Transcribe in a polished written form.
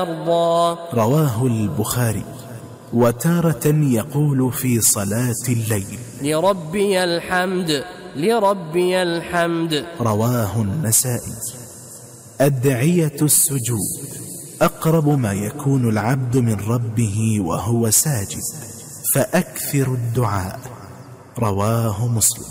رواه البخاري. وتارة يقول في صلاة الليل: لربي الحمد لربي الحمد. رواه النسائي. أدعية السجود: أقرب ما يكون العبد من ربه وهو ساجد، فأكثر الدعاء. رواه مسلم.